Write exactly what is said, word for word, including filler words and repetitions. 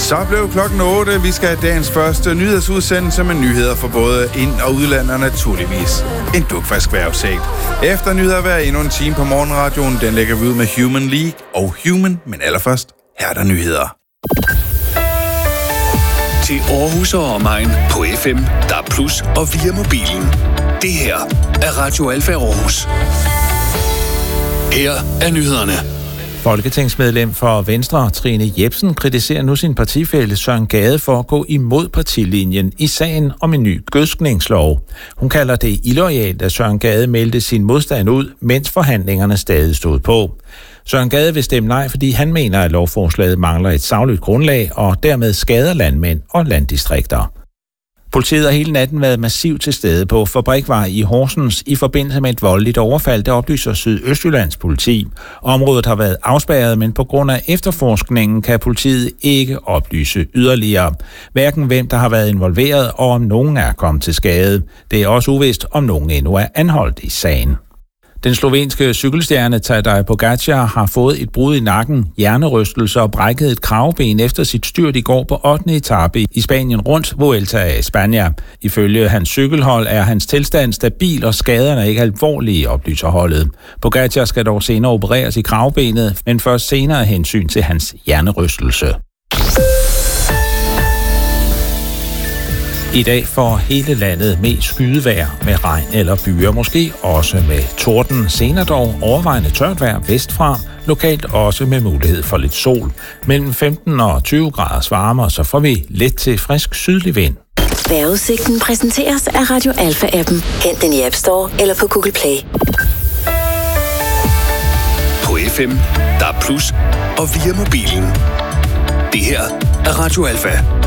Så blev klokken otte. Vi skal have dagens første nyhedsudsendelse med nyheder for både ind- og udland og naturligvis en dugfrisk vejrudsigt. Efter nyheder hver endnu en time på morgenradioen, den lægger vi ud med Human League og Human, men allerførst, her er der nyheder. Til Aarhus og omegn på F M, D A B plus og via mobilen. Det her er Radio Alfa Aarhus. Her er nyhederne. Folketingsmedlem for Venstre, Trine Jepsen, kritiserer nu sin partifælle Søren Gade for at gå imod partilinjen i sagen om en ny gødskningslov. Hun kalder det illoyalt, at Søren Gade meldte sin modstand ud, mens forhandlingerne stadig stod på. Søren Gade vil stemme nej, fordi han mener, at lovforslaget mangler et sagligt grundlag og dermed skader landmænd og landdistrikter. Politiet har hele natten været massivt til stede på Fabrikvej i Horsens i forbindelse med et voldeligt overfald, der oplyser Sydøstjyllands politi. Området har været afspærret, men på grund af efterforskningen kan politiet ikke oplyse yderligere. Hverken hvem der har været involveret og om nogen er kommet til skade. Det er også uvist, om nogen endnu er anholdt i sagen. Den slovenske cykelstjerne Tadej Pogačar har fået et brud i nakken, hjernerystelse og brækket et kravben efter sit styrt i går på ottende etape i Spanien rundt Vuelta a España. Ifølge hans cykelhold er hans tilstand stabil, og skaderne er ikke alvorlige, oplyser holdet. Pogačar skal dog senere opereres i kravbenet, men først senere hensyn til hans hjernerystelse. I dag får hele landet mest skydevejr med regn eller byer, måske også med torden. Senere dog overvejende tørt vejr vestfra, lokalt også med mulighed for lidt sol. Mellem femten og tyve graders varme, så får vi let til frisk sydlig vind. Vejrudsigten præsenteres af Radio Alfa-appen. Hent den i App Store eller på Google Play. På F M, D A B plus og via mobilen. Det her er Radio Alfa.